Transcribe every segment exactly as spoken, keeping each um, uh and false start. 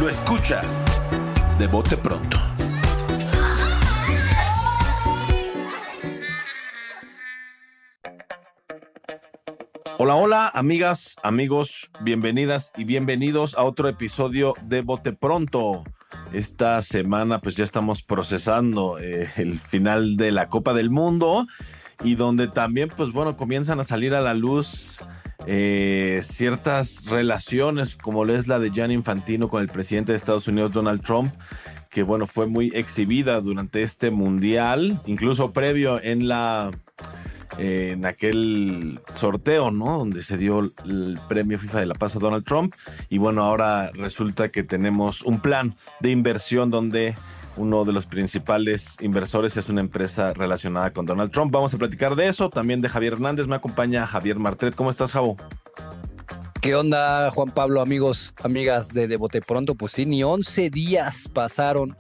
Lo escuchas de bote pronto. Hola, hola, amigas, amigos, bienvenidas y bienvenidos a otro episodio de Bote Pronto. Esta semana pues ya estamos procesando eh, el final de la Copa del Mundo y donde también pues bueno comienzan a salir a la luz eh, ciertas relaciones como es la de Gianni Infantino con el presidente de Estados Unidos Donald Trump, que bueno fue muy exhibida durante este mundial, incluso previo en la... Eh, en aquel sorteo, ¿no? Donde se dio el premio FIFA de la Paz a Donald Trump. Y bueno, ahora resulta que tenemos un plan de inversión donde uno de los principales inversores es una empresa relacionada con Donald Trump. Vamos a platicar de eso, también de Javier Hernández. Me acompaña Javier Martret. ¿Cómo estás, Javo? ¿Qué onda, Juan Pablo, amigos, amigas de, de Bote Pronto? Pues sí, ni once días pasaron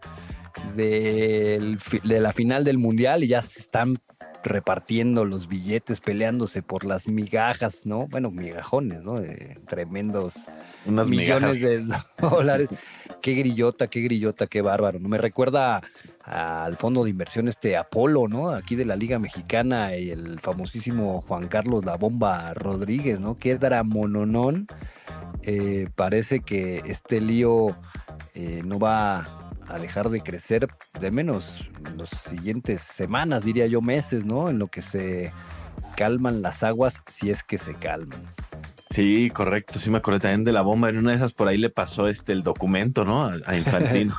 de, de la final del Mundial y ya se están repartiendo los billetes, peleándose por las migajas, ¿no? Bueno, migajones, ¿no? Eh, tremendos Unas millones migajas de dólares. Qué grillota, qué grillota, qué bárbaro. ¿No? Me recuerda al fondo de inversión este Apolo, ¿no? Aquí de la Liga Mexicana y el famosísimo Juan Carlos La Bomba Rodríguez, ¿no? Qué dramononón. Eh, parece que este lío eh, no va a dejar de crecer, de menos en las siguientes semanas, diría yo meses, ¿no? En lo que se calman las aguas, si es que se calman. Sí, correcto, sí me acordé también de La Bomba. En una de esas por ahí le pasó este el documento, ¿no? A, a Infantino.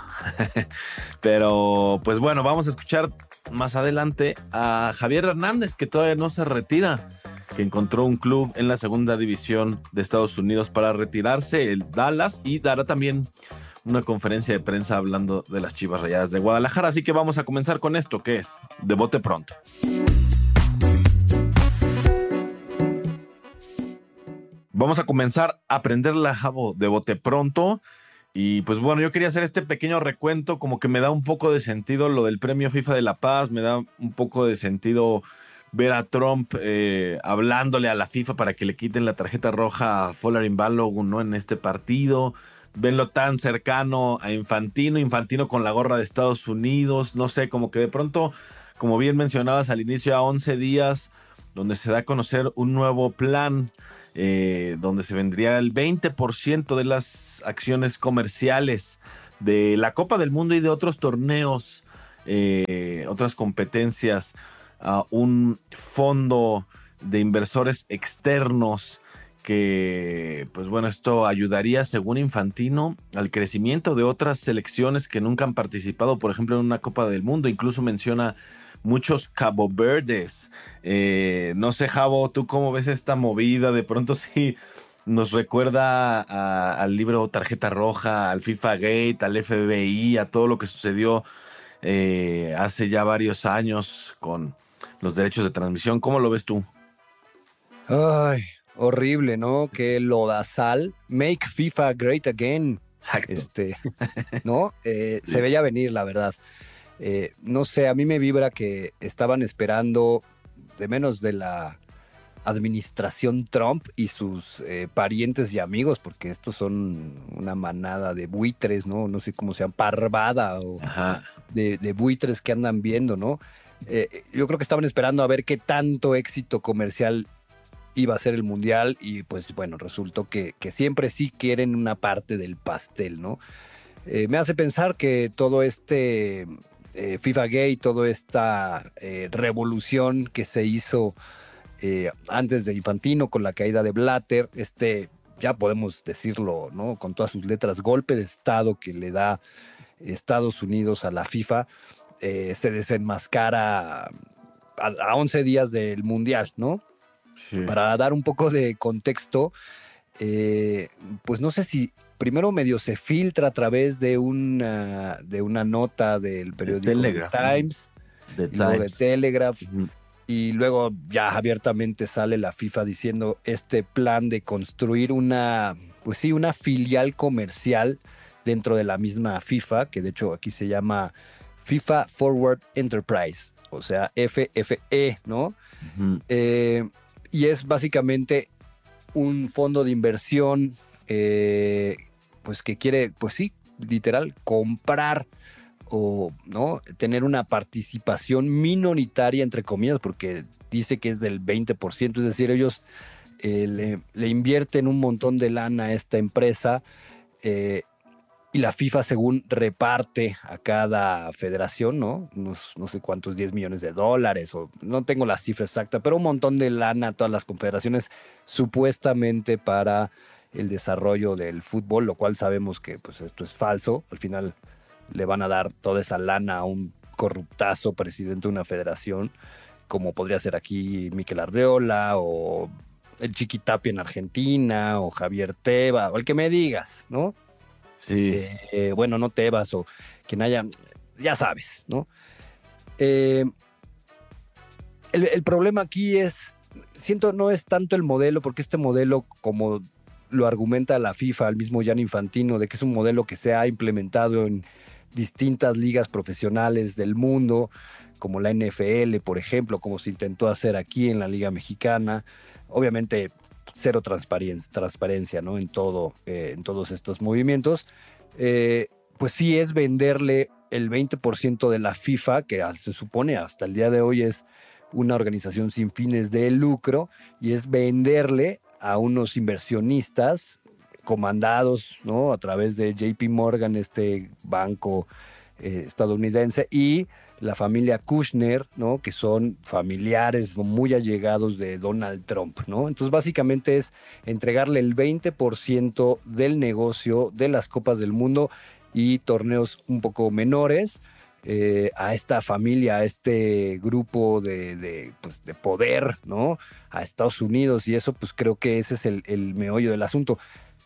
Pero, pues bueno, vamos a escuchar más adelante a Javier Hernández, que todavía no se retira, que encontró un club en la segunda división de Estados Unidos para retirarse, el Dallas, y dará también una conferencia de prensa hablando de las Chivas Rayadas de Guadalajara. Así que vamos a comenzar con esto, que es de bote pronto. Vamos a comenzar a aprender la Javo de bote pronto. Y pues bueno, yo quería hacer este pequeño recuento, como que me da un poco de sentido lo del premio FIFA de la Paz, me da un poco de sentido ver a Trump eh, hablándole a la FIFA para que le quiten la tarjeta roja a Folarin Balogun, ¿no? En este partido. Verlo tan cercano a Infantino, Infantino con la gorra de Estados Unidos, no sé, como que de pronto, como bien mencionabas al inicio, a once días, donde se da a conocer un nuevo plan, eh, donde se vendría el veinte por ciento de las acciones comerciales de la Copa del Mundo y de otros torneos, eh, otras competencias, a un fondo de inversores externos que, pues bueno, esto ayudaría, según Infantino, al crecimiento de otras selecciones que nunca han participado, por ejemplo, en una Copa del Mundo. Incluso menciona muchos Cabo Verdes. Eh, no sé, Javo, ¿tú cómo ves esta movida? De pronto sí nos recuerda a, al libro Tarjeta Roja, al FIFA Gate, al F B I, a todo lo que sucedió eh, hace ya varios años con los derechos de transmisión. ¿Cómo lo ves tú? Ay, horrible, ¿no? Que lodazal. Make FIFA great again. Exacto. Este, ¿no? Eh, Sí. Se veía venir, la verdad. Eh, no sé, a mí me vibra que estaban esperando, de menos de la administración Trump y sus eh, parientes y amigos, porque estos son una manada de buitres, ¿no? No sé cómo sean, parvada o Ajá. de, de buitres que andan viendo, ¿no? Eh, yo creo que estaban esperando a ver qué tanto éxito comercial iba a ser el Mundial y pues bueno, resultó que, que siempre sí quieren una parte del pastel, ¿no? Eh, me hace pensar que todo este eh, FIFA Gate, toda esta eh, revolución que se hizo eh, antes de Infantino con la caída de Blatter, este, ya podemos decirlo, ¿no? Con todas sus letras, golpe de estado que le da Estados Unidos a la FIFA, eh, se desenmascara a, a once días del Mundial, ¿no? Sí. Para dar un poco de contexto, eh, pues no sé si primero medio se filtra a través de una, de una nota del periódico The Times, The y luego de Times. Telegraph, Uh-huh. y luego ya abiertamente sale la FIFA diciendo este plan de construir una, pues sí, una filial comercial dentro de la misma FIFA, que de hecho aquí se llama FIFA Forward Enterprise, o sea, F F E, ¿no? Uh-huh. Eh, y es básicamente un fondo de inversión, eh, pues que quiere, pues sí, literal comprar o no tener una participación minoritaria, entre comillas, porque dice que es del veinte por ciento, es decir, ellos eh, le, le invierten un montón de lana a esta empresa eh, y la FIFA según reparte a cada federación, ¿no? Unos, no sé cuántos, diez millones de dólares, o no tengo la cifra exacta, pero un montón de lana a todas las confederaciones supuestamente para el desarrollo del fútbol, lo cual sabemos que pues esto es falso. Al final le van a dar toda esa lana a un corruptazo presidente de una federación, como podría ser aquí Mikel Arreola o el Chiqui Tapia en Argentina o Javier Tebas o el que me digas, ¿no? Sí. Eh, bueno, no Tebas o quien haya, ya sabes, ¿no? Eh, el, el problema aquí es, siento, no es tanto el modelo, porque este modelo, como lo argumenta la FIFA, el mismo Gianni Infantino, de que es un modelo que se ha implementado en distintas ligas profesionales del mundo, como la N F L, por ejemplo, como se intentó hacer aquí en la Liga Mexicana. Obviamente, cero transparencia, transparencia, ¿no? En todo, eh, en todos estos movimientos. Eh, pues sí es venderle el veinte por ciento de la FIFA, que se supone hasta el día de hoy es una organización sin fines de lucro, y es venderle a unos inversionistas comandados, ¿no? A través de J P Morgan, este banco eh, estadounidense, y la familia Kushner, ¿no? Que son familiares muy allegados de Donald Trump, ¿no? Entonces, básicamente es entregarle el veinte por ciento del negocio de las Copas del Mundo y torneos un poco menores eh, a esta familia, a este grupo de, de, pues, de poder, ¿no? A Estados Unidos, y eso, pues creo que ese es el, el meollo del asunto.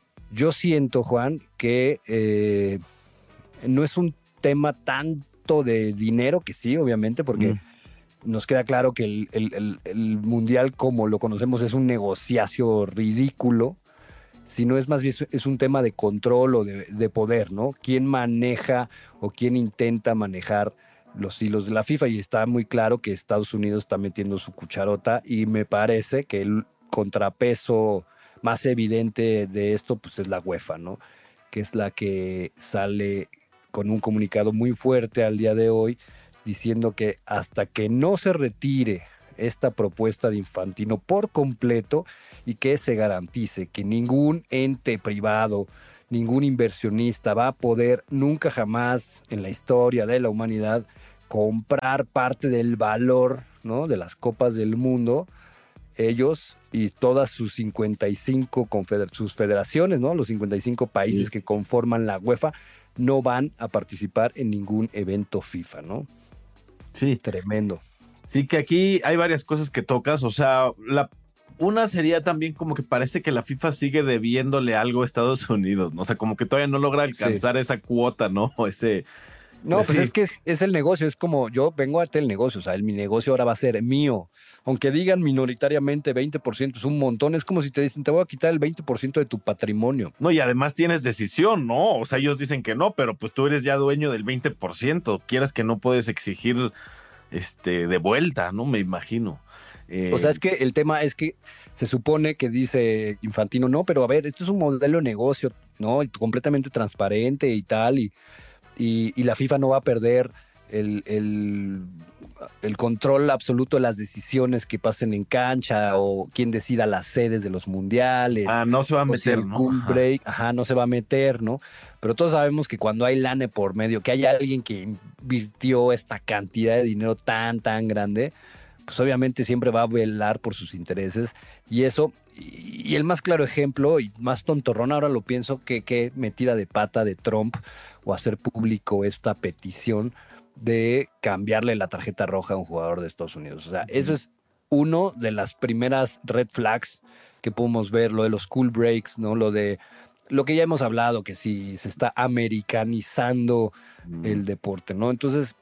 Yo siento, Juan, que eh, no es un tema tan de dinero, que sí, obviamente, porque mm. nos queda claro que el, el, el, el mundial como lo conocemos es un negociacio ridículo, sino es más bien es un tema de control o de, de poder, ¿no? ¿Quién maneja o quién intenta manejar los hilos de la FIFA? Y está muy claro que Estados Unidos está metiendo su cucharota, y me parece que el contrapeso más evidente de esto pues es la UEFA, ¿no? Que es la que sale con un comunicado muy fuerte al día de hoy, diciendo que hasta que no se retire esta propuesta de Infantino por completo y que se garantice que ningún ente privado, ningún inversionista va a poder nunca jamás en la historia de la humanidad comprar parte del valor, ¿no? De las copas del mundo, ellos y todas sus cincuenta y cinco confeder- sus federaciones, ¿no? Los cincuenta y cinco países sí. que conforman la UEFA, no van a participar en ningún evento FIFA, ¿no? Sí. Tremendo. Sí, que aquí hay varias cosas que tocas, o sea, la, una sería también como que parece que la FIFA sigue debiéndole algo a Estados Unidos, ¿no? O sea, como que todavía no logra alcanzar sí. esa cuota, ¿no? Ese... No, pues, pues sí. es que es, es el negocio, es como yo vengo a hacer el negocio, o sea, el, mi negocio ahora va a ser mío. Aunque digan minoritariamente veinte por ciento es un montón, es como si te dicen, te voy a quitar el veinte por ciento de tu patrimonio. No, y además tienes decisión, ¿no? O sea, ellos dicen que no, pero pues tú eres ya dueño del veinte por ciento, quieras que no puedes exigir este, de vuelta, ¿no? Me imagino. Eh... O sea, es que el tema es que se supone que dice Infantino, no, pero a ver, esto es un modelo de negocio, ¿no? Y completamente transparente y tal, y, y, y la FIFA no va a perder el... el el control absoluto de las decisiones que pasen en cancha, o quién decida las sedes de los mundiales. Ah, no se va a meter, si el ¿no? Cool Ajá. break, ajá, no se va a meter, ¿no? Pero todos sabemos que cuando hay lana por medio, que hay alguien que invirtió esta cantidad de dinero tan, tan grande, pues obviamente siempre va a velar por sus intereses. Y eso, y el más claro ejemplo, y más tontorrón, ahora lo pienso, que, que metida de pata de Trump, o hacer público esta petición de cambiarle la tarjeta roja a un jugador de Estados Unidos. O sea, uh-huh. eso es uno de las primeras red flags que podemos ver, lo de los cool breaks, ¿no? Lo de lo que ya hemos hablado, que si se está americanizando uh-huh. el deporte, ¿no? Entonces,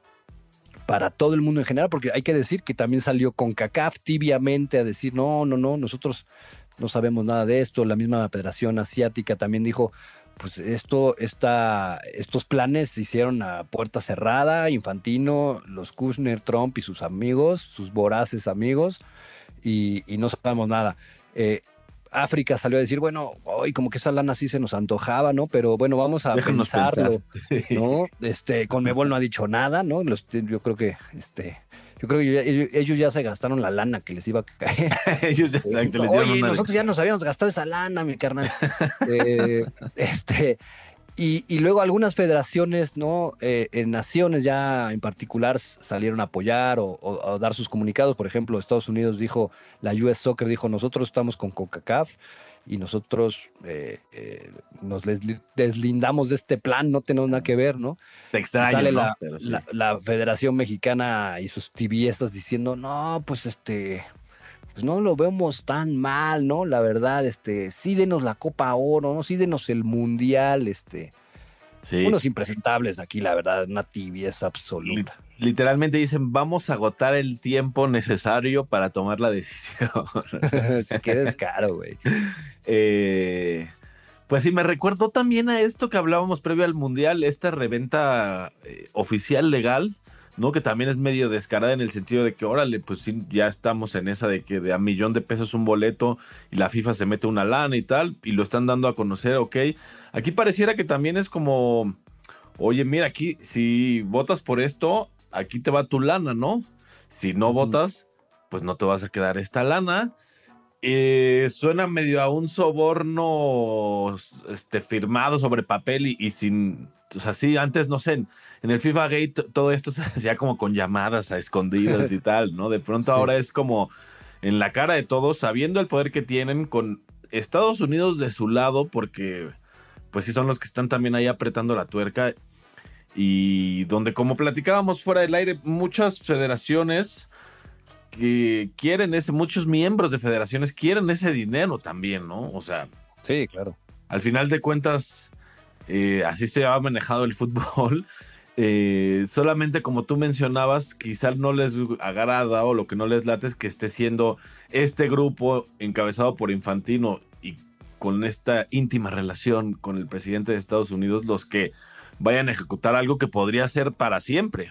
para todo el mundo en general, porque hay que decir que también salió CONCACAF tibiamente a decir, no, no, no, nosotros no sabemos nada de esto. La misma Federación Asiática también dijo, pues esto, esta, estos planes se hicieron a puerta cerrada, Infantino, los Kushner, Trump y sus amigos, sus voraces amigos, y, y no sabemos nada. Eh, África salió a decir, bueno, hoy como que esa lana sí se nos antojaba, ¿no? Pero bueno, vamos a Déjanos pensarlo, pensar. ¿no? Este, Conmebol no ha dicho nada, ¿no? Los- yo creo que, este, yo creo que ya- ellos, ellos ya se gastaron la lana que les iba a caer. Ellos ya, Eh, exacto, no, les dieron oye, una nosotros ya lección. nos habíamos gastado esa lana, mi carnal. Eh, este, y, y luego algunas federaciones, ¿no? Eh, en naciones ya en particular s- salieron a apoyar o, o- o dar sus comunicados. Por ejemplo, Estados Unidos dijo, la U S Soccer dijo, nosotros estamos con CONCACAF y nosotros eh, eh, nos desli- deslindamos de este plan, no tenemos nada que ver, ¿no? Te Y extraño, sale ¿no? la, Pero sí. la, la Federación Mexicana y sus tibiezas diciendo, no, pues este, pues no lo vemos tan mal, ¿no? La verdad, este, sí denos la Copa Oro, ¿no? Sí denos el Mundial, este, Sí. unos impresentables aquí, la verdad, una tibieza Li- absoluta. Literalmente dicen, vamos a agotar el tiempo necesario para tomar la decisión. O sea, Sí, qué descaro, güey. eh, pues sí, me recuerdo también a esto que hablábamos previo al Mundial, esta reventa eh, oficial legal, ¿no? Que también es medio descarada en el sentido de que, órale, pues sí, ya estamos en esa de que de a millón de pesos un boleto y la FIFA se mete una lana y tal, y lo están dando a conocer, ok. Aquí pareciera que también es como, oye, mira, aquí, si votas por esto, aquí te va tu lana, ¿no? Si no Ujú. votas, pues no te vas a quedar esta lana. Eh, suena medio a un soborno este, firmado sobre papel y, y sin, o sea, sí, antes, no sé, en, en el FIFA Gate t- todo esto se hacía como con llamadas a escondidas y tal, ¿no? De pronto Sí. ahora es como en la cara de todos, sabiendo el poder que tienen con Estados Unidos de su lado, porque pues sí son los que están también ahí apretando la tuerca y donde como platicábamos fuera del aire, muchas federaciones que quieren ese, muchos miembros de federaciones quieren ese dinero también, ¿no? O sea, Sí, claro. al final de cuentas, eh, así se ha manejado el fútbol. Eh, solamente como tú mencionabas, quizás no les agrada o lo que no les late es que esté siendo este grupo encabezado por Infantino y con esta íntima relación con el presidente de Estados Unidos los que vayan a ejecutar algo que podría ser para siempre.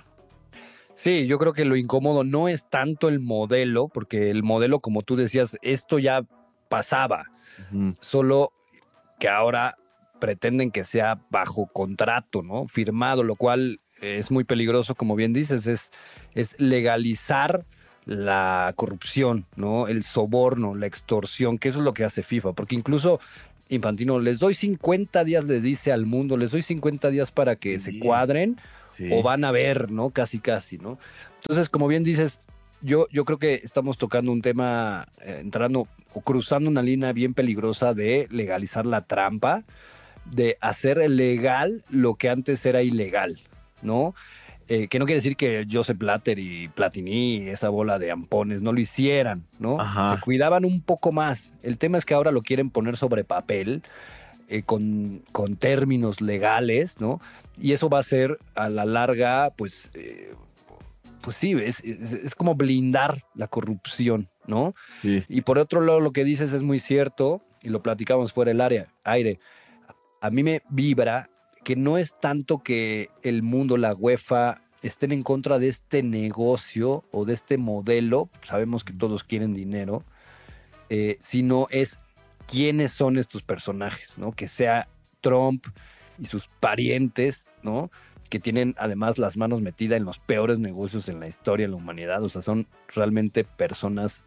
Sí, yo creo que lo incómodo no es tanto el modelo, porque el modelo, como tú decías, esto ya pasaba, Ujú. solo que ahora pretenden que sea bajo contrato, ¿no? Firmado, lo cual es muy peligroso, como bien dices, es, es legalizar la corrupción, ¿no? El soborno, la extorsión, que eso es lo que hace FIFA, porque incluso Infantino, les doy cincuenta días, le dice al mundo, les doy cincuenta días para que se Sí, cuadren o sí. van a ver, ¿no? Casi, casi, ¿no? Entonces, como bien dices, yo, yo creo que estamos tocando un tema, eh, entrando o cruzando una línea bien peligrosa de legalizar la trampa, de hacer legal lo que antes era ilegal, ¿no? Eh, que no quiere decir que Joseph Blatter y Platini y esa bola de ampones no lo hicieran, ¿no? Se Ajá. cuidaban un poco más. El tema es que ahora lo quieren poner sobre papel, eh, con, con términos legales, ¿no? Y eso va a ser a la larga, pues, eh, pues sí, es, es, es como blindar la corrupción, ¿no? Sí. Y por otro lado, lo que dices es muy cierto, y lo platicamos fuera del área, aire. A mí me vibra que no es tanto que el mundo, la UEFA, estén en contra de este negocio o de este modelo, sabemos que todos quieren dinero, eh, sino es quiénes son estos personajes, ¿no? Que sea Trump y sus parientes, ¿no? Que tienen además las manos metidas en los peores negocios en la historia de la humanidad, o sea, son realmente personas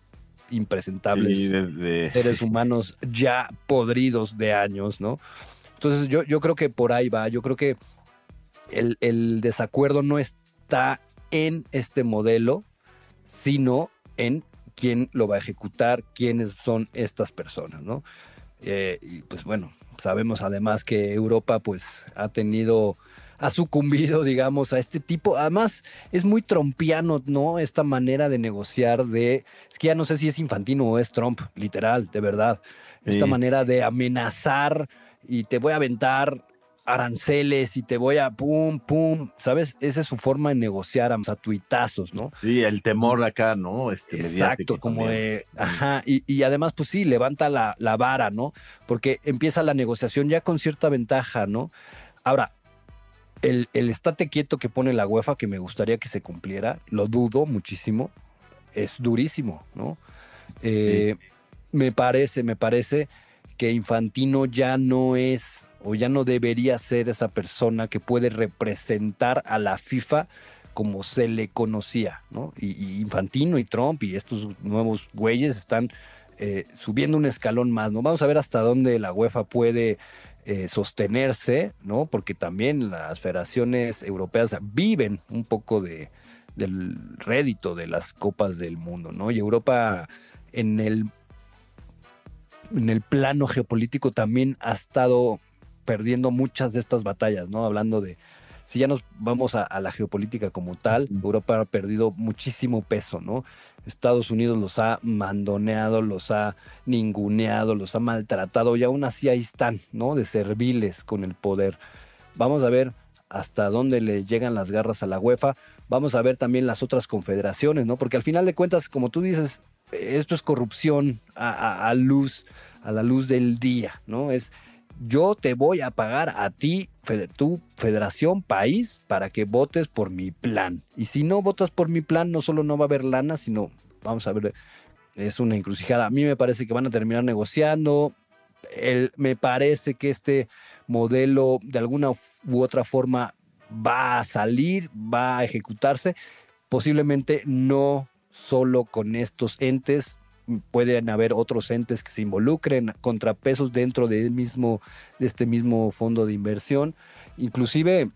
Sí, impresentables, de, de- seres humanos ya podridos de años, ¿no? Entonces yo, yo creo que por ahí va, yo creo que el, el desacuerdo no está en este modelo, sino en quién lo va a ejecutar, quiénes son estas personas, ¿no? Eh, y pues bueno, sabemos además que Europa pues ha tenido, ha sucumbido, digamos, a este tipo. Además, es muy trompiano, ¿no? Esta manera de negociar de, es que ya no sé si es Infantino o es Trump, literal, de verdad. Esta sí, manera de amenazar y te voy a aventar aranceles y te voy a pum, pum, ¿sabes? Esa es su forma de negociar a tuitazos, ¿no? sí, el Y, temor acá, ¿no? Este exacto, mediático como también. de, Ujú. ajá, y, y además, pues sí, levanta la, la vara, ¿no? Porque empieza la negociación ya con cierta ventaja, ¿no? Ahora, el, el estate quieto que pone la UEFA, que me gustaría que se cumpliera, lo dudo muchísimo, es durísimo, ¿no? Sí, Eh, me parece, me parece que Infantino ya no es o ya no debería ser esa persona que puede representar a la FIFA como se le conocía, ¿no? Y, y Infantino y Trump y estos nuevos güeyes están eh, subiendo un escalón más, ¿no? Vamos a ver hasta dónde la UEFA puede eh, sostenerse, ¿no? Porque también las federaciones europeas viven un poco de, del rédito de las copas del mundo, ¿no? Y Europa en el, en el plano geopolítico también ha estado perdiendo muchas de estas batallas, ¿no? Hablando de, si ya nos vamos a, a la geopolítica como tal, Europa ha perdido muchísimo peso, ¿no? Estados Unidos los ha mandoneado, los ha ninguneado, los ha maltratado y aún así ahí están, ¿no? De serviles con el poder. Vamos a ver hasta dónde le llegan las garras a la UEFA. Vamos a ver también las otras confederaciones, ¿no? Porque al final de cuentas, como tú dices, esto es corrupción a, a, a luz, a la luz del día, ¿no? Es yo te voy a pagar a ti, tu federación, país, para que votes por mi plan. Y si no votas por mi plan, no solo no va a haber lana, sino, vamos a ver, es una encrucijada. A mí me parece que van a terminar negociando. El, me parece que este modelo, de alguna u otra forma, va a salir, va a ejecutarse. Posiblemente no solo con estos entes, pueden haber otros entes que se involucren, contrapesos dentro de, mismo, de este mismo fondo de inversión. Inclusive,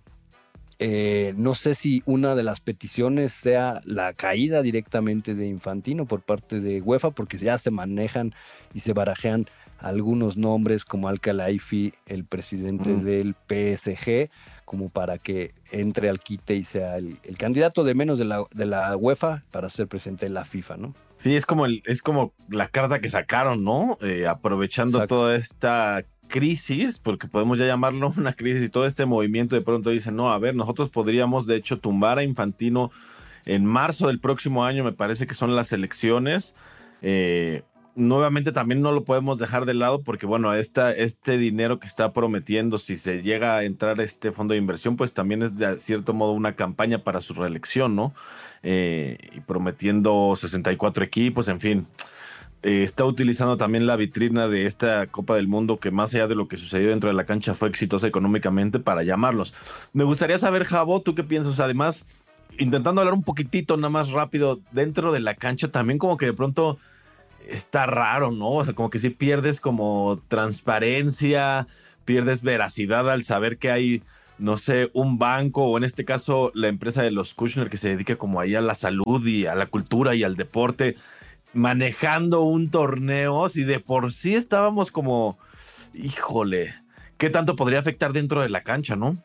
eh, no sé si una de las peticiones sea la caída directamente de Infantino por parte de UEFA, porque ya se manejan y se barajean algunos nombres como Al-Khelaifi, el presidente mm. del P S G, como para que entre al quite y sea el, el candidato de menos de la, de la UEFA para ser presidente de la FIFA, ¿no? Sí, es como, el, es como la carta que sacaron, ¿no? Eh, aprovechando Exacto. toda esta crisis, porque podemos ya llamarlo una crisis, y todo este movimiento de pronto dicen, no, a ver, nosotros podríamos de hecho tumbar a Infantino en marzo del próximo año, me parece que son las elecciones. Eh, nuevamente también no lo podemos dejar de lado porque, bueno, esta, este dinero que está prometiendo, si se llega a entrar este fondo de inversión, pues también es de cierto modo una campaña para su reelección, ¿no? Eh, y prometiendo sesenta y cuatro equipos, en fin. Eh, está utilizando también la vitrina de esta Copa del Mundo, que más allá de lo que sucedió dentro de la cancha fue exitosa económicamente, para llamarlos. Me gustaría saber, Javo, ¿tú qué piensas? Además, intentando hablar un poquitito, nada más rápido, dentro de la cancha también como que de pronto está raro, ¿no? O sea, como que sí pierdes como transparencia, pierdes veracidad al saber que hay, no sé, un banco, o en este caso la empresa de los Kushner, que se dedica como ahí a la salud y a la cultura y al deporte, manejando un torneo. Si de por sí estábamos como, híjole, ¿qué tanto podría afectar dentro de la cancha, no?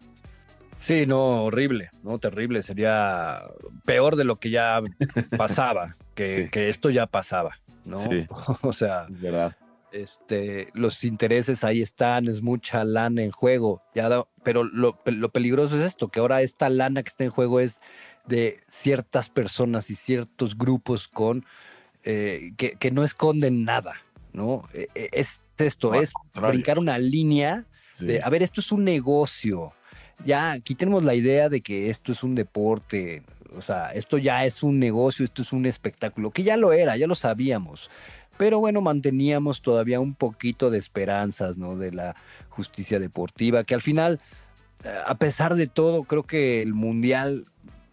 Sí, no, horrible, no, terrible. Sería peor de lo que ya pasaba, que, sí. que esto ya pasaba, ¿no? Sí. O sea, es verdad. Este, los intereses ahí están, es mucha lana en juego, ya da, pero lo, lo peligroso es esto, que ahora esta lana que está en juego es de ciertas personas y ciertos grupos con eh, que, que no esconden nada, ¿no? Es esto, no, es brincar una línea sí. de, a ver, esto es un negocio, ya quitemos la idea de que esto es un deporte, o sea, esto ya es un negocio, esto es un espectáculo, que ya lo era, ya lo sabíamos. Pero bueno, manteníamos todavía un poquito de esperanzas, ¿no? De la justicia deportiva, que al final, a pesar de todo, creo que el Mundial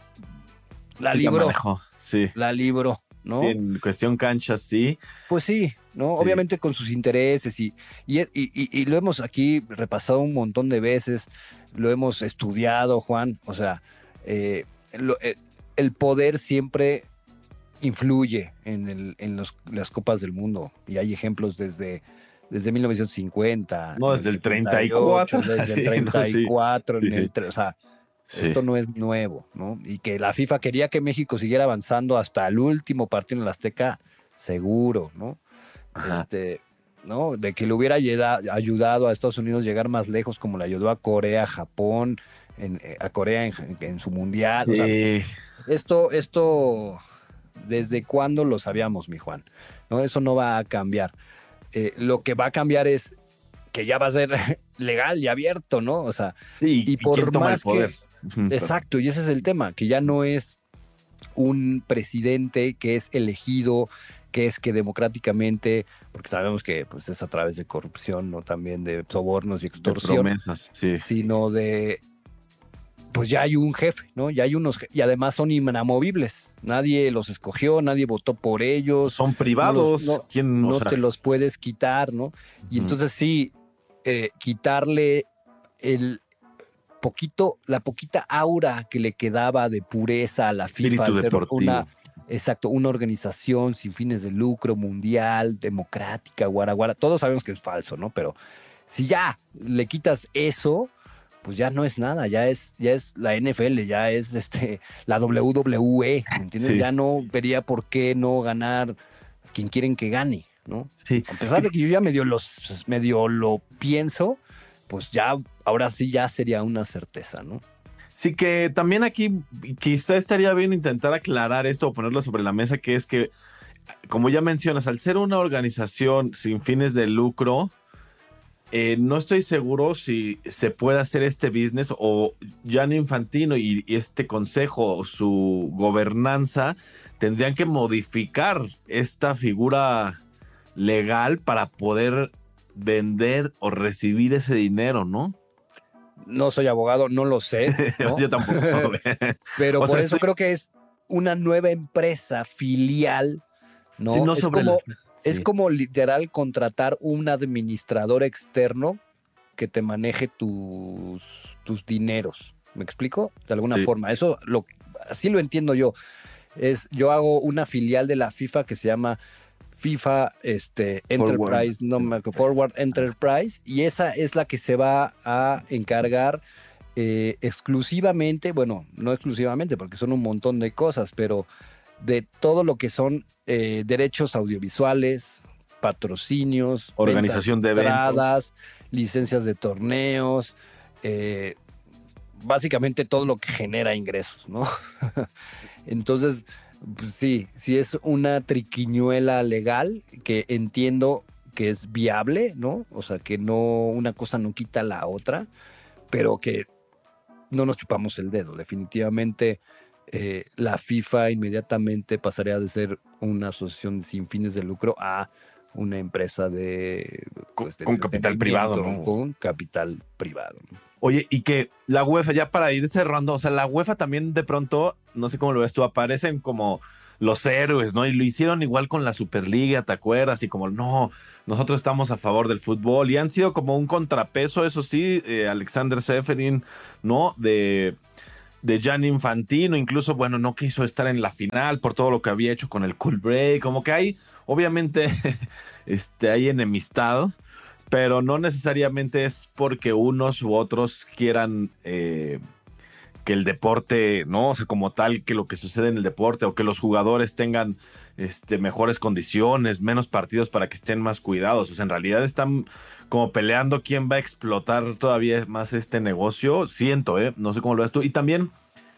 la sí, libró. La, sí. la libró, ¿no? Sí, en cuestión cancha, sí. Pues sí, ¿no? Sí. Obviamente con sus intereses y, y, y, y lo hemos aquí repasado un montón de veces, lo hemos estudiado, Juan, o sea, eh, lo, eh, el poder siempre influye en, el, en los, las copas del mundo, y hay ejemplos desde, desde mil novecientos cincuenta. No, desde el treinta y cuatro. Desde sí, el treinta y cuatro, no, sí. en el, o sea, sí. Esto no es nuevo, ¿no? Y que la FIFA quería que México siguiera avanzando hasta el último partido en el Azteca, seguro, ¿no? Ajá. Este, ¿no? De que le hubiera ayudado a Estados Unidos a llegar más lejos, como le ayudó a Corea, a Japón, en, a Corea en, en su mundial. Sí. O sea, esto, esto... ¿Desde cuándo lo sabíamos, mi Juan? ¿No? Eso no va a cambiar. Eh, lo que va a cambiar es que ya va a ser legal y abierto, ¿no? O sea, sí, y, y por quién toma más el poder. Que, exacto, y ese es el tema, que ya no es un presidente que es elegido que es que democráticamente, porque sabemos que pues, es a través de corrupción, no también de sobornos y De extorsión, promesas, sí. sino de, pues ya hay un jefe, ¿no? Ya hay unos, je- y además son inamovibles. Nadie los escogió, nadie votó por ellos, Son no los, privados. no, ¿Quién? O no sea, te los puedes quitar, ¿no? Y ujú. entonces sí, eh, quitarle el poquito, la poquita aura que le quedaba de pureza a la FIFA Espíritu al ser una, deportivo. exacto, una organización sin fines de lucro, mundial, democrática, guaraguara, todos sabemos que es falso, ¿no? Pero si ya le quitas eso, pues ya no es nada, ya es, ya es la N F L, ya es este, la W W E, ¿me entiendes? Sí, Ya no vería por qué no ganar quien quieren que gane, ¿no? sí. A pesar Que- de que yo ya medio, los, medio lo pienso, pues ya, ahora sí ya sería una certeza, ¿no? Sí, que también aquí quizá estaría bien intentar aclarar esto o ponerlo sobre la mesa, que es que, como ya mencionas, al ser una organización sin fines de lucro, eh, no estoy seguro si se puede hacer este business o Gianni Infantino y, y este consejo, su gobernanza, tendrían que modificar esta figura legal para poder vender o recibir ese dinero, ¿no? No soy abogado, no lo sé, ¿no? Yo tampoco. güey. Pero O por sea, eso estoy, creo que es una nueva empresa filial, sí, ¿no? no Es sobre la... como, es Sí. como literal contratar un administrador externo que te maneje tus, tus dineros. ¿Me explico? De alguna Sí. forma. Eso lo, así lo entiendo yo. Es, yo hago una filial de la FIFA que se llama FIFA este, Forward. Enterprise, no me acuerdo, Forward Enterprise, y esa es la que se va a encargar eh, exclusivamente, bueno, no exclusivamente porque son un montón de cosas, pero de todo lo que son eh, derechos audiovisuales, patrocinios, ventas de Organización de eventos. entradas, licencias de torneos, eh, básicamente todo lo que genera ingresos, ¿no? Entonces, pues sí, sí es una triquiñuela legal que entiendo que es viable, ¿no? O sea, que no, una cosa no quita la otra, pero que no nos chupamos el dedo. Definitivamente, eh, la FIFA inmediatamente pasaría de ser una asociación sin fines de lucro a una empresa de, Con, pues, de con capital privado, entretenimiento ¿no? con capital privado, ¿no? Oye, y que la UEFA, ya para ir cerrando, o sea, la UEFA también de pronto, no sé cómo lo ves tú, aparecen como los héroes, ¿no? Y lo hicieron igual con la Superliga, ¿te acuerdas? Y como, no, nosotros estamos a favor del fútbol y han sido como un contrapeso, eso sí, eh, Alexander Seferin, ¿no? De, de Gianni Infantino, incluso, bueno, no quiso estar en la final por todo lo que había hecho con el Cool Break, como que hay, obviamente, este, hay enemistad, pero no necesariamente es porque unos u otros quieran eh, que el deporte, ¿no? O sea, como tal, que lo que sucede en el deporte o que los jugadores tengan este, mejores condiciones, menos partidos para que estén más cuidados. O sea, en realidad están como peleando quién va a explotar todavía más este negocio. Siento, ¿eh? No sé cómo lo ves tú. Y también,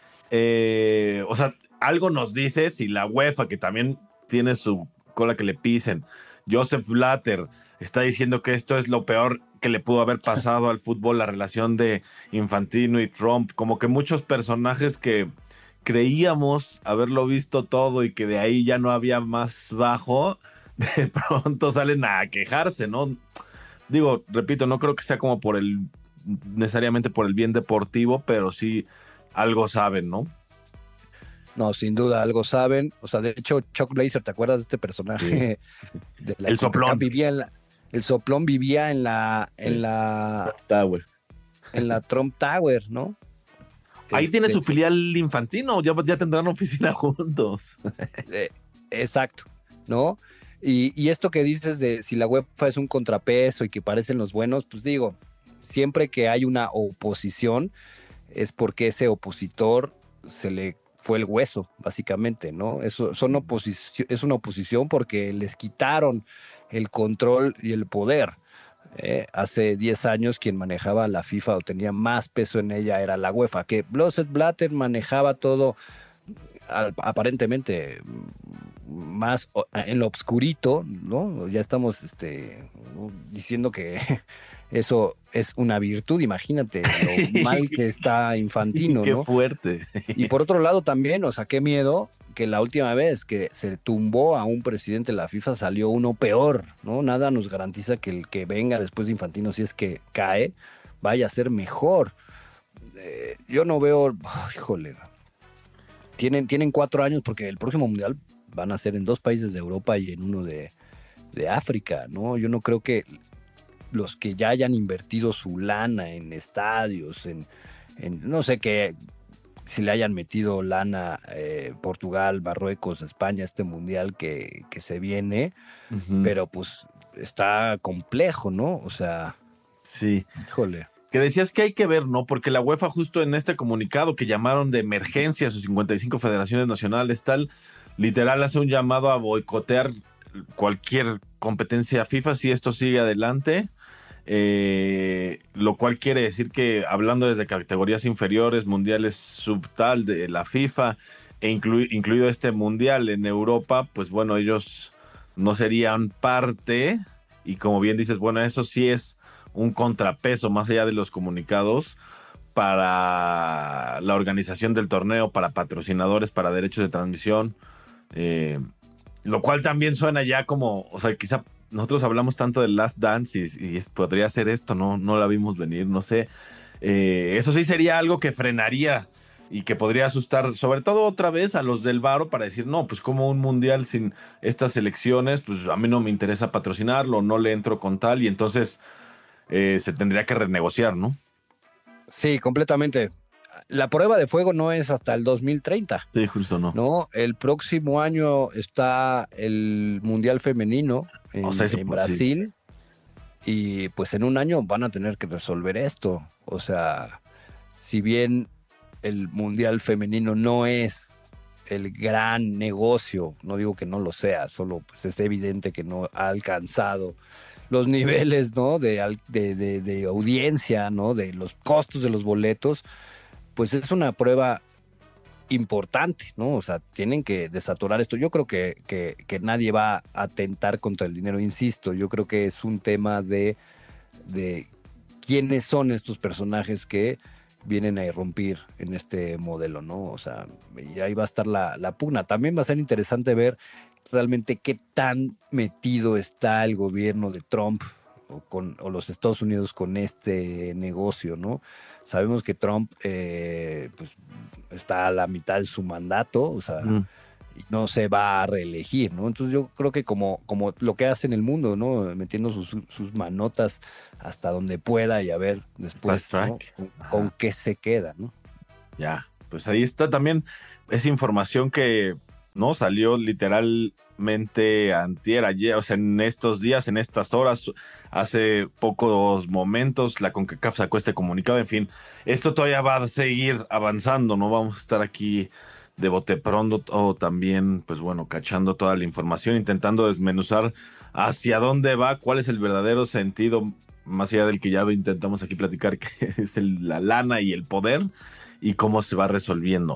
eh, o sea, algo nos dice si la UEFA, que también tiene su cola que le pisen, Joseph Blatter está diciendo que esto es lo peor que le pudo haber pasado al fútbol, la relación de Infantino y Trump, como que muchos personajes que creíamos haberlo visto todo y que de ahí ya no había más bajo, de pronto salen a quejarse, ¿no? Digo, repito, no creo que sea como por el, necesariamente por el bien deportivo, pero sí algo saben, ¿no? No, sin duda, algo saben. O sea, de hecho, Chuck Blazer, ¿te acuerdas de este Sí. personaje de la El CONCACAF? soplón. Vivía en la, el soplón vivía en la, en Sí. la, Tower. en la Trump Tower, ¿no? Ahí tiene Este, su filial Infantino, ya, ya tendrán oficina juntos. eh, exacto, ¿no? Y, y esto que dices de si la UEFA es un contrapeso y que parecen los buenos, pues digo, siempre que hay una oposición es porque ese opositor se le fue el hueso, básicamente, ¿no? Eso son oposición, es una oposición porque les quitaron el control y el poder. Eh, hace diez años quien manejaba la FIFA o tenía más peso en ella era la UEFA, que Joseph Blatter manejaba todo al- aparentemente más o- en lo obscurito, ¿no? Ya estamos este, ¿no? diciendo que eso es una virtud, imagínate lo mal que está Infantino, Qué ¿no? fuerte. Y por otro lado también, o sea, qué miedo que la última vez que se tumbó a un presidente de la FIFA salió uno peor, ¿no? Nada nos garantiza que el que venga después de Infantino, si es que cae, vaya a ser mejor. Eh, yo no veo, oh, híjole, tienen, tienen cuatro años porque el próximo mundial van a ser en dos países de Europa y en uno de, de África, ¿no? Yo no creo que los que ya hayan invertido su lana en estadios, en, en no sé qué, si le hayan metido lana eh, Portugal, Marruecos, España, este mundial que, que se viene, uh-huh. Pero pues está complejo, ¿no? O sea, sí. Híjole. Que decías que hay que ver, ¿no? Porque la UEFA justo en este comunicado que llamaron de emergencia a sus cincuenta y cinco federaciones nacionales, tal, literal hace un llamado a boicotear cualquier competencia FIFA si esto sigue adelante. Eh, lo cual quiere decir que hablando desde categorías inferiores, mundiales subtal de la FIFA e inclu- incluido este mundial en Europa, pues bueno, ellos no serían parte y como bien dices, bueno, eso sí es un contrapeso más allá de los comunicados para la organización del torneo, para patrocinadores, para derechos de transmisión, eh, lo cual también suena ya como, o sea, quizá nosotros hablamos tanto del Last Dance y, y podría ser esto, ¿no? No la vimos venir, no sé. Eh, eso sí sería algo que frenaría y que podría asustar, sobre todo otra vez a los del varo para decir, no, pues como un mundial sin estas elecciones, pues a mí no me interesa patrocinarlo, no le entro con tal y entonces eh, se tendría que renegociar, ¿no? Sí, completamente. La prueba de fuego no es hasta el dos mil treinta. Sí, justo no. No, el próximo año está el Mundial Femenino en, o sea, en Brasil y pues en un año van a tener que resolver esto. O sea, si bien el Mundial Femenino no es el gran negocio, no digo que no lo sea, solo pues es evidente que no ha alcanzado los niveles, ¿no? de, de, de, de audiencia, ¿no? De los costos de los boletos, pues es una prueba importante, ¿no? O sea, tienen que desaturar esto. Yo creo que, que, que nadie va a atentar contra el dinero, insisto. Yo creo que es un tema de, de quiénes son estos personajes que vienen a irrumpir en este modelo, ¿no? O sea, y ahí va a estar la, la pugna. También va a ser interesante ver realmente qué tan metido está el gobierno de Trump o, con, o los Estados Unidos con este negocio, ¿no? Sabemos que Trump eh, pues, está a la mitad de su mandato, o sea, mm. no se va a reelegir, ¿no? Entonces yo creo que como, como lo que hace en el mundo, ¿no? Metiendo sus, sus manotas hasta donde pueda y a ver después, ¿no? con, con qué se queda, ¿no? Ya, pues ahí está también esa información que no salió literalmente antier, ayer, o sea, en estos días, en estas horas, hace pocos momentos, la CONCACAF sacó este comunicado. En fin, esto todavía va a seguir avanzando, no vamos a estar aquí de bote pronto o también, pues bueno, cachando toda la información, intentando desmenuzar hacia dónde va, cuál es el verdadero sentido, más allá del que ya intentamos aquí platicar, que es el, la lana y el poder, y cómo se va resolviendo.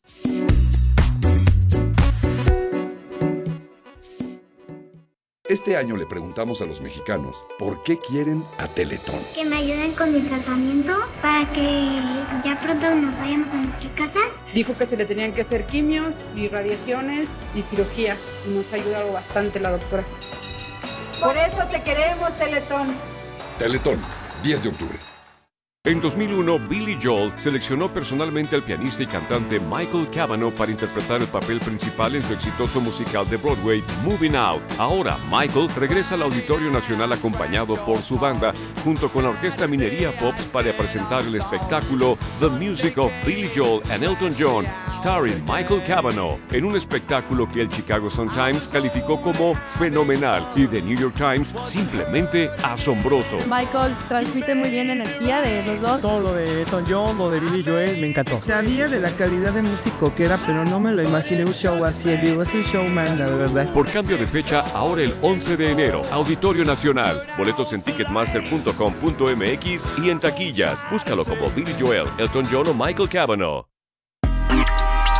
Este año le preguntamos a los mexicanos por qué quieren a Teletón. Que me ayuden con mi tratamiento para que ya pronto nos vayamos a nuestra casa. Dijo que se le tenían que hacer quimios y radiaciones y cirugía y nos ha ayudado bastante la doctora. Por eso te queremos, Teletón. Teletón, diez de octubre. En dos mil uno, Billy Joel seleccionó personalmente al pianista y cantante Michael Cavanaugh para interpretar el papel principal en su exitoso musical de Broadway, Moving Out. Ahora, Michael regresa al Auditorio Nacional acompañado por su banda, junto con la Orquesta Minería Pops para presentar el espectáculo The Music of Billy Joel and Elton John, starring Michael Cavanaugh, en un espectáculo que el Chicago Sun-Times calificó como fenomenal y The New York Times simplemente asombroso. Michael transmite muy bien energía de los dos. Todo lo de Elton John, lo de Billy Joel, me encantó. Sabía de la calidad de músico que era, pero no me lo imaginé un show así. En vivo es un showman, la verdad. Por cambio de fecha, ahora el once de enero, Auditorio Nacional. Boletos en ticketmaster punto com punto m x y en taquillas. Búscalo como Billy Joel, Elton John o Michael Cavanaugh.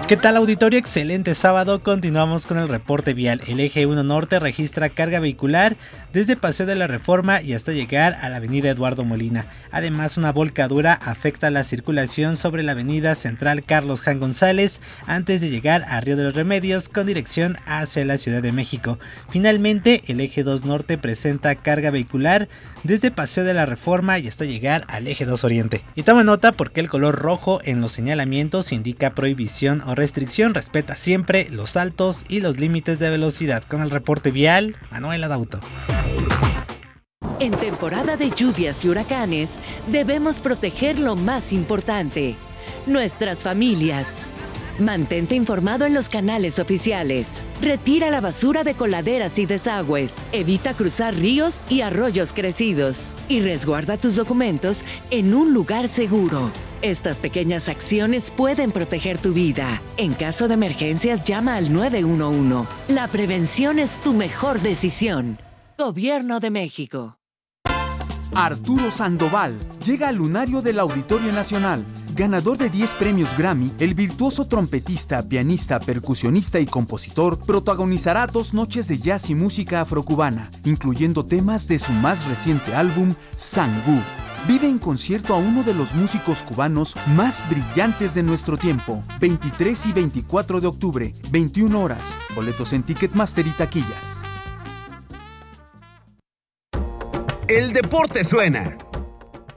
¿Qué tal, auditorio? Excelente sábado. Continuamos con el reporte vial. El eje uno Norte registra carga vehicular desde Paseo de la Reforma y hasta llegar a la avenida Eduardo Molina. Además, una volcadura afecta la circulación sobre la avenida Central Carlos Jan González antes de llegar a Río de los Remedios con dirección hacia la Ciudad de México. Finalmente, el eje dos Norte presenta carga vehicular desde Paseo de la Reforma y hasta llegar al eje dos Oriente. Y toma nota porque el color rojo en los señalamientos indica prohibición o restricción. Respeta siempre los altos y los límites de velocidad. Con el reporte vial, Manuel Adauto. En temporada de lluvias y huracanes, debemos proteger lo más importante, nuestras familias. Mantente informado en los canales oficiales. Retira la basura de coladeras y desagües. Evita cruzar ríos y arroyos crecidos. Y resguarda tus documentos en un lugar seguro. Estas pequeñas acciones pueden proteger tu vida. En caso de emergencias, llama al nueve uno uno. La prevención es tu mejor decisión. Gobierno de México. Arturo Sandoval llega al lunario del Auditorio Nacional. Ganador de diez premios Grammy, el virtuoso trompetista, pianista, percusionista y compositor protagonizará dos noches de jazz y música afrocubana, incluyendo temas de su más reciente álbum, Sangú. Vive en concierto a uno de los músicos cubanos más brillantes de nuestro tiempo. veintitrés y veinticuatro de octubre, veintiuna horas. Boletos en Ticketmaster y taquillas. El deporte suena.